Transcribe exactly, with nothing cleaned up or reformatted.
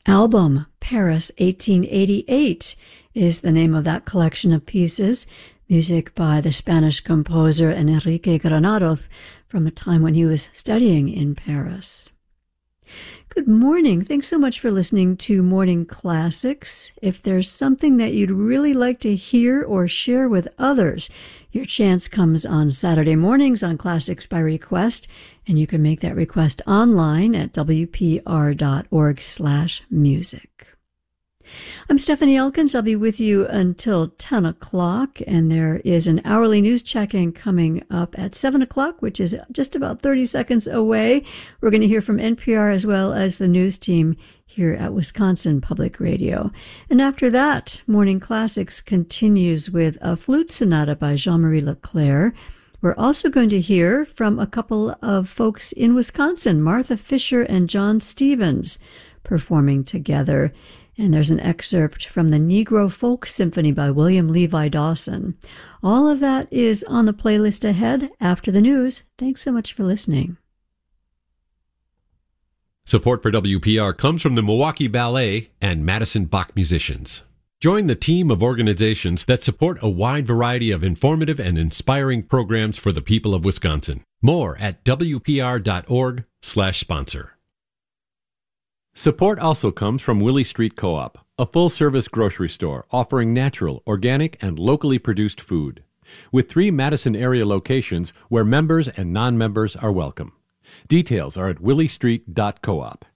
album. Paris eighteen eighty-eight is the name of that collection of pieces, music by the Spanish composer Enrique Granados from a time when he was studying in Paris. Good morning. Thanks so much for listening to Morning Classics. If there's something that you'd really like to hear or share with others, your chance comes on Saturday mornings on Classics by Request, and you can make that request online at w p r dot org slash music. I'm Stephanie Elkins. I'll be with you until ten o'clock, and there is an hourly news check-in coming up at seven o'clock, which is just about thirty seconds away. We're going to hear from N P R as well as the news team here at Wisconsin Public Radio. And after that, Morning Classics continues with a flute sonata by Jean-Marie Leclerc. We're also going to hear from a couple of folks in Wisconsin, Martha Fisher and John Stevens, performing together. And there's an excerpt from the Negro Folk Symphony by William Levi Dawson. All of that is on the playlist ahead after the news. Thanks so much for listening. Support for W P R comes from the Milwaukee Ballet and Madison Bach Musicians. Join the team of organizations that support a wide variety of informative and inspiring programs for the people of Wisconsin. More at w p r dot org slash sponsor. Support also comes from Willie Street Co-op, a full-service grocery store offering natural, organic, and locally produced food, with three Madison area locations where members and non-members are welcome. Details are at willie street dot coop.